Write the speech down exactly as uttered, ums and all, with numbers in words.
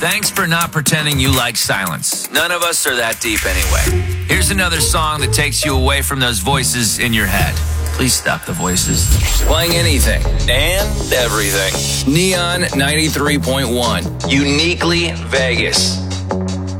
Thanks for not pretending you like silence. None of us are that deep anyway. Here's another song that takes you away from those voices in your head. Please stop the voices. Playing anything and everything. Neon ninety-three point one. Uniquely Vegas.